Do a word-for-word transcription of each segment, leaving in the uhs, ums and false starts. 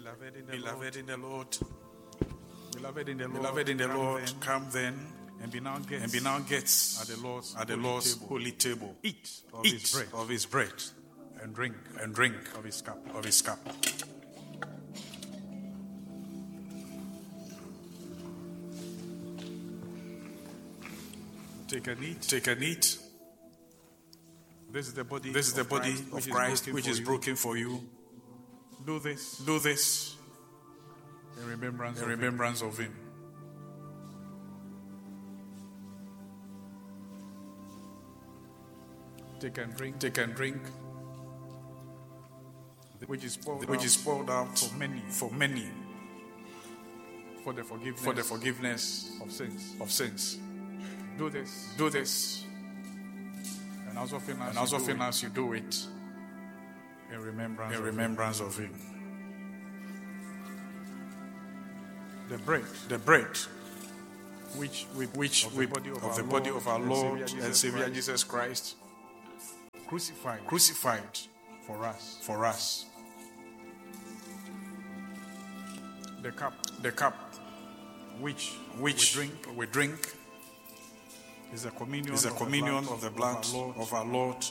Beloved in the Beloved in the Lord, Beloved in the Lord, beloved in the come Lord, then, come then and be now guests and be now guests at the Lord's at the holy Lord's table. holy table. Eat of Eat his bread of his bread and drink and drink of his cup. of his cup. Take and eat. Take and eat. This is the body. This is the of body Christ, of Christ, which is for you. broken for you. Do this Do this in remembrance in of him. remembrance of him. Take and drink, Take and drink, which is poured which out is poured out for many for many for the forgiveness for the forgiveness of sins. of sins. Do this, Do this, and as often as and you as do often it, as you do it, in remembrance, in of remembrance of him. him. The bread, The bread, which we which of we, the body of, of our, the body Lord of our and Lord Savior and Savior Christ, Jesus Christ, crucified crucified for us. for us. The cup, The cup which which we drink, we drink is a communion, is a of, communion the of the blood of our Lord of our Lord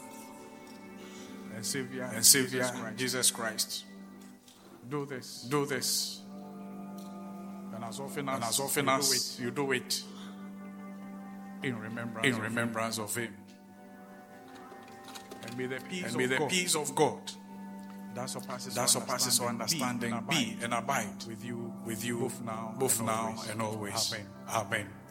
and Savior, and Savior Jesus Christ. Jesus Christ. Do this, Do this, and as often as, and as often you as do you do it, it, in remembrance, in of remembrance of him. him. And may the peace And may of the God peace of God that surpasses, that surpasses all understanding be and abide with you with you both now both and now always. and always. Amen. Amen.